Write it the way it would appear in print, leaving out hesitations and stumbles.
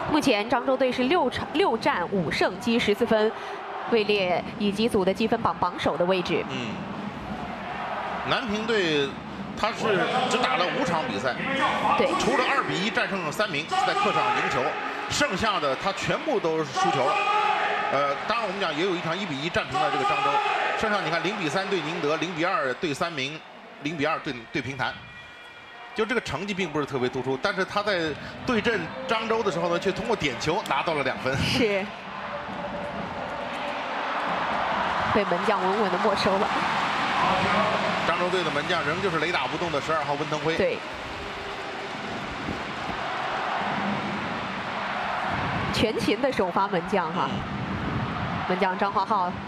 目前漳州队是6战5胜，积14分，位列乙级组的积分榜榜首的位置。 南平队他是只打了5场比赛， 对， 除了2比1战胜了3名，在客场赢球，剩下的他全部都是输球了。当然我们讲也有一场1比1战平了这个漳州，剩下你看0比3对宁德，0比2对3名，0比2对平潭。 就这个成绩并不是特别突出，但是他在对阵漳州的时候呢，却通过点球拿到了2分。 是，被门将稳稳的没收了。 漳州队的门将仍旧是雷打不动的12号温腾辉。 对，全勤的首发门将哈，门将张华浩